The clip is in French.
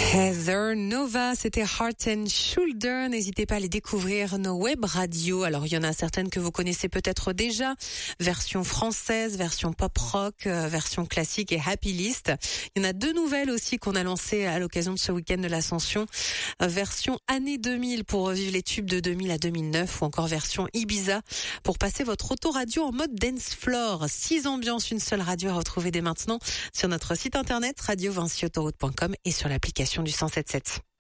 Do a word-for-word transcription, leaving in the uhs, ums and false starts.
Heather Nova, c'était Heart and Shoulder. N'hésitez pas à les découvrir, nos web radios. Alors, il y en a certaines que vous connaissez peut-être déjà. Version française, version pop rock, euh, version classique et happy list. Il y en a deux nouvelles aussi qu'on a lancées à l'occasion de ce week-end de l'Ascension. Euh, version année deux mille pour revivre les tubes de deux mille à deux mille neuf, ou encore version Ibiza pour passer votre autoradio en mode dance floor. Six ambiances, une seule radio à retrouver dès maintenant sur notre site internet radio vinci autoroute point com et sur l'application du cent soixante-dix-sept.